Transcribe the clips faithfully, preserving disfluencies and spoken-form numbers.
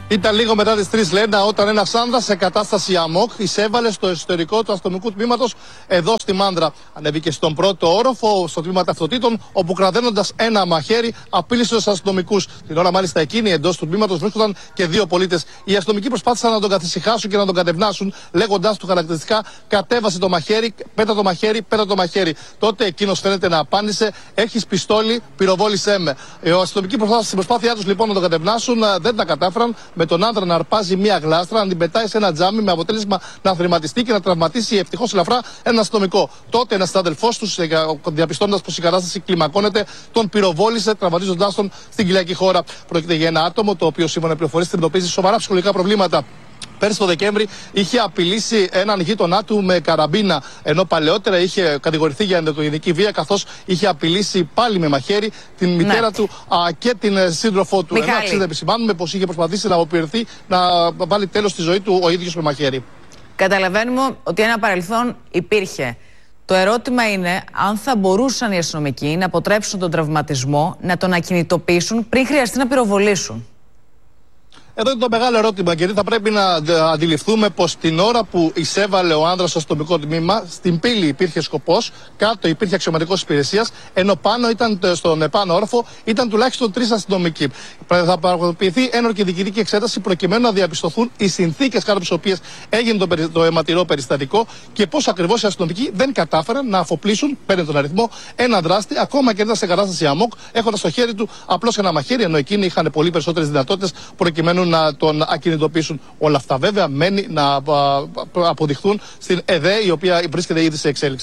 Ήταν λίγο μετά τις τρεις, Λέντα, όταν ένας άνδρας σε κατάσταση αμόκ εισέβαλε στο εσωτερικό του αστυνομικού τμήματος εδώ στη Μάνδρα. Ανέβηκε στον πρώτο όροφο, στο τμήμα ταυτοτήτων, όπου κραταίνοντας ένα μαχαίρι απείλησε τους αστυνομικούς. Την ώρα μάλιστα εκείνη εντός του τμήματος βρίσκονταν και δύο πολίτες. Οι αστυνομικοί προσπάθησαν να τον καθησυχάσουν και να τον κατευνάσουν, λέγοντας του χαρακτηριστικά: κατέβασε το μαχαίρι, πέτα το μαχαίρι, πέτα το μαχαίρι. Τότε εκείνος φαίνεται να απάντησε: έχεις πιστόλι, πυροβόλησέ με. Οι αστυνομικοί στην προσπάθειά τους λοιπόν να τον κατευνάσουν δεν τα κατάφεραν, με τον άνδρα να αρπάζει μία γλάστρα, να την πετάει σε ένα τζάμι, με αποτέλεσμα να θρηματιστεί και να τραυματίσει ευτυχώς ελαφρά ένα αστυνομικό. Τότε ένας συνάδελφός τους, διαπιστώνοντας πως η κατάσταση κλιμακώνεται, τον πυροβόλησε, τραυματίζοντάς τον στην κοιλιακή χώρα. Πρόκειται για ένα άτομο το οποίο, σύμφωνα με πληροφορίες, αντιμετωπίζει σοβαρά ψυχολογικά προβλήματα. Πέρσι το Δεκέμβρη είχε απειλήσει έναν γείτονά του με καραμπίνα, ενώ παλαιότερα είχε κατηγορηθεί για ενδοοικογενειακή βία, καθώς είχε απειλήσει πάλι με μαχαίρι την μητέρα ναι. του α, και την σύντροφό του. Μιχάλη. Ενώ αξίζει να επισημάνουμε πως είχε προσπαθήσει να αποπειρηθεί να βάλει τέλος στη ζωή του ο ίδιος με μαχαίρι. Καταλαβαίνουμε ότι ένα παρελθόν υπήρχε. Το ερώτημα είναι αν θα μπορούσαν οι αστυνομικοί να αποτρέψουν τον τραυματισμό, να τον ακινητοποιήσουν πριν χρειαστεί να πυροβολήσουν. Εδώ είναι το μεγάλο ερώτημα, γιατί θα πρέπει να αντιληφθούμε πως την ώρα που εισέβαλε ο άνδρας στο αστυνομικό τμήμα, στην πύλη υπήρχε σκοπός, κάτω υπήρχε αξιωματικός υπηρεσίας, ενώ πάνω ήταν, στον επάνω όροφο ήταν τουλάχιστον τρεις αστυνομικοί. Θα πραγματοποιηθεί ένορκη διοικητική εξέταση προκειμένου να διαπιστωθούν οι συνθήκες κάτω από τις οποίες έγινε το, το αιματηρό περιστατικό και πώς ακριβώς οι αστυνομικοί δεν κατάφεραν να αφοπλίσουν, παίρνει τον αριθμό, έναν δράστη, ακόμα και ήταν σε κατάσταση αμόκ, έχοντας στο χέρι του απλώς ένα μαχαίρι, ενώ εκείνοι είχαν πολύ περισσότερες δυνατότητες προκειμένου να τον ακινητοποιήσουν. Όλα αυτά βέβαια μένει να αποδειχθούν στην ΕΔΕ, η οποία βρίσκεται ήδη σε εξέλιξη.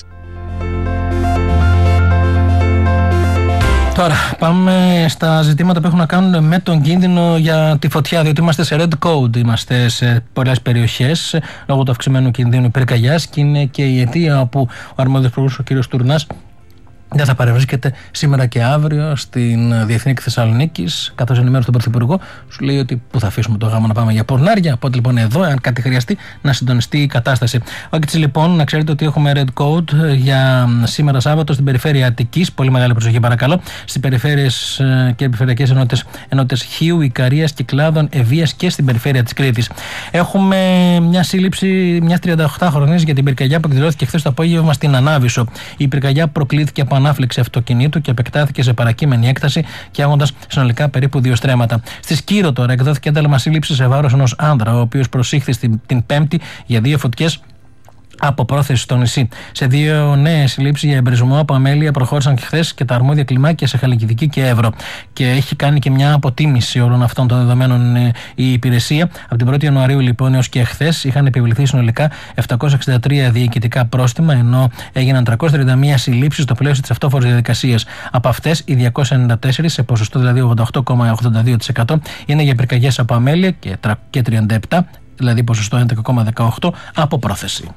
Τώρα πάμε στα ζητήματα που έχουν να κάνουν με τον κίνδυνο για τη φωτιά, διότι είμαστε σε red code, είμαστε σε πολλές περιοχές λόγω του αυξημένου κινδύνου πυρκαγιάς και είναι και η αιτία όπου ο αρμόδιος υπουργός, ο κ. Τουρνάς, δεν θα παρευρίσκεται σήμερα και αύριο στην Διεθνή Θεσσαλονίκης, καθώς ενημέρωσε τον Πρωθυπουργό. Σου λέει ότι πού θα αφήσουμε το γάμο να πάμε για πορνάρια. Οπότε λοιπόν εδώ, αν κάτι χρειαστεί, να συντονιστεί η κατάσταση. Έτσι λοιπόν, να ξέρετε ότι έχουμε red code για σήμερα Σάββατο στην περιφέρεια Αττικής. Πολύ μεγάλη προσοχή, παρακαλώ. Στις περιφέρειες και περιφερειακές ενότητες, ενότητες Χίου, Ικαρίας, Κυκλάδων, Ευβοίας και στην περιφέρεια της Κρήτης. Έχουμε μια σύλληψη μιας τριανταοκτάχρονης για την πυρκαγιά που εκδηλώθηκε χθες το απόγευμα στην Ανάβησο. Η πυρκαγιά προκλήθηκε από ανάφλεξη αυτοκινήτου και επεκτάθηκε σε παρακείμενη έκταση, καίγοντας συνολικά περίπου δύο στρέμματα. Στη Σκύρο τώρα εκδόθηκε ένταλμα σύλληψη σε βάρος ενός άνδρα, ο οποίος προσήχθη την Πέμπτη για δύο φωτιές από πρόθεση στο νησί. Σε δύο νέες συλλήψεις για εμπρισμό από αμέλεια προχώρησαν και χθες και τα αρμόδια κλιμάκια σε Χαλκιδική και Εύρο. Και έχει κάνει και μια αποτίμηση όλων αυτών των δεδομένων η υπηρεσία. Από την πρώτη Ιανουαρίου λοιπόν έως και χθες είχαν επιβληθεί συνολικά εβδομακόσια εξήντα τρία διοικητικά πρόστιμα, ενώ έγιναν τριακόσιες τριάντα μία συλλήψεις στο πλαίσιο της αυτόφορης διαδικασίας. Από αυτές οι διακόσιες ενενήντα τέσσερα, σε ποσοστό δηλαδή ογδόντα οκτώ κόμμα ογδόντα δύο τοις εκατό, είναι για πυρκαγιές από αμέλεια και τριάντα επτά, δηλαδή ποσοστό έντεκα κόμμα δεκαοκτώ, από πρόθεση.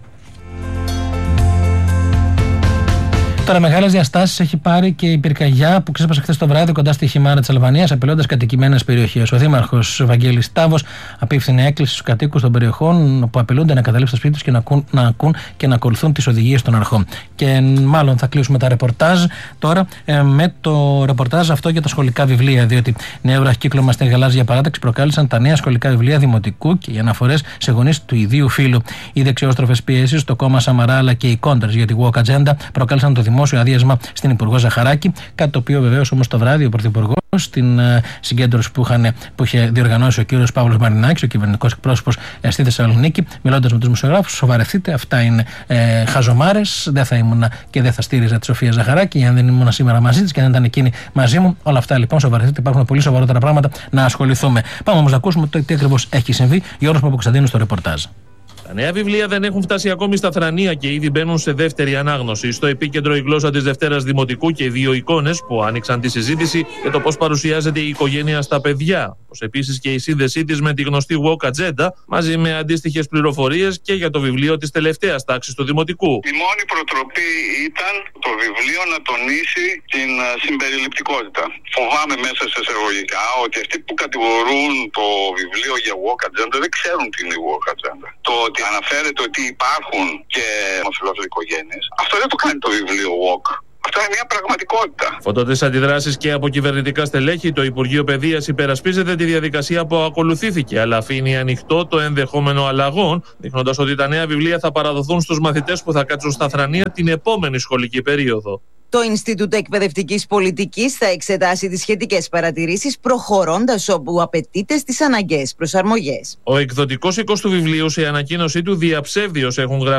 Τώρα, μεγάλες διαστάσεις έχει πάρει και η πυρκαγιά που ξέσπασε χθες το βράδυ κοντά στη Χιμάρα της Αλβανίας, απειλώντας κατοικημένες περιοχές. Ο Δήμαρχος Βαγγέλης Τάβος απίφθινε έκκληση στους κατοίκους των περιοχών που απειλούνται να καταλήψουν το σπίτι τους και να ακούν, να ακούν και να ακολουθούν τις οδηγίες των αρχών. Και μάλλον θα κλείσουμε τα ρεπορτάζ τώρα ε, με το ρεπορτάζ αυτό για τα σχολικά βιβλία. Διότι νέο βραχικύκλωμα στην γαλάζια παράταξη προκάλεσαν τα νέα σχολικά βιβλία δημοτικού και οι αναφορές σε γονείς του ιδίου φύλου. Οι δεξιόστροφες πιέσεις, το κόμμα Σαμαρά αλλά και οι κόντρες για τη Walk Agenda προκάλεσαν το δημόσιο αδίασμα στην Υπουργό Ζαχαράκη. Κάτι το οποίο βεβαίως όμως το βράδυ ο Πρωθυπουργός στην uh, συγκέντρωση που, είχαν, που είχε διοργανώσει ο κύριος Παύλος Μαρινάκης, ο κυβερνητικός εκπρόσωπος ε, στη Θεσσαλονίκη, μιλώντας με τους δημοσιογράφους, σοβαρευτείτε, αυτά είναι ε, χαζομάρες. Δεν θα ήμουν και δεν θα στήριζα τη Σοφία Ζαχαράκη, αν δεν ήμουν σήμερα μαζί της και αν δεν ήταν εκείνη μαζί μου. Όλα αυτά λοιπόν σοβαρευτείτε, υπάρχουν πολύ σοβαρότερα πράγματα να ασχοληθούμε. Πάμε όμως να ακούσουμε το τι ακριβώς έχει συμβεί. Γιώργος Παπακοσταντίνου στο ρεπορτάζ. Τα νέα βιβλία δεν έχουν φτάσει ακόμη στα θρανία και ήδη μπαίνουν σε δεύτερη ανάγνωση. Στο επίκεντρο η γλώσσα της Δευτέρας Δημοτικού και δύο εικόνες που άνοιξαν τη συζήτηση για το πώς παρουσιάζεται η οικογένεια στα παιδιά. Όπως επίσης και η σύνδεσή της με τη γνωστή Walk Agenda, μαζί με αντίστοιχες πληροφορίες και για το βιβλίο της τελευταίας τάξης του Δημοτικού. Η μόνη προτροπή ήταν το βιβλίο να τονίσει την συμπεριληπτικότητα. Φοβάμαι μέσα σε εισαγωγικά ότι αυτοί που κατηγορούν το βιβλίο για Walk Agenda δεν ξέρουν τι είναι η Walk Agenda. Το ότι αναφέρεται ότι υπάρχουν και ομοφυλόφιλοι οικογένειες, αυτό δεν το κάνει το βιβλίο Walk. Αυτό είναι μια πραγματικότητα. Φωτοτές αντιδράσεις και από κυβερνητικά στελέχη, το Υπουργείο Παιδείας υπερασπίζεται τη διαδικασία που ακολουθήθηκε, αλλά αφήνει ανοιχτό το ενδεχόμενο αλλαγών, δείχνοντας ότι τα νέα βιβλία θα παραδοθούν στους μαθητές που θα κάτσουν στα θρανία την επόμενη σχολική περίοδο. Το Ινστιτούτο Εκπαιδευτικής Πολιτικής θα εξετάσει τις σχετικές παρατηρήσεις, προχωρώντας όπου απαιτείται στις αναγκαίες προσαρμογές. Ο εκδοτικός οίκος του βιβλίου σε ανακοίνωσή του διαψεύδει ως έχουν γράψει